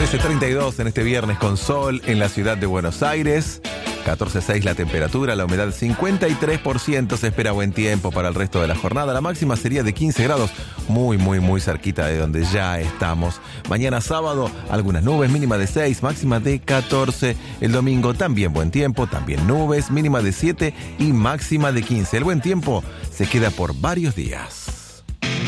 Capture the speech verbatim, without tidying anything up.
trece treinta y dos en este viernes con sol en la ciudad de Buenos Aires. catorce coma seis la temperatura, la humedad cincuenta y tres por ciento. Se espera buen tiempo para el resto de la jornada. La máxima sería de quince grados, muy, muy, muy cerquita de donde ya estamos. Mañana sábado, algunas nubes, mínima de seis, máxima de catorce. El domingo también buen tiempo, también nubes, mínima de siete y máxima de quince. El buen tiempo se queda por varios días.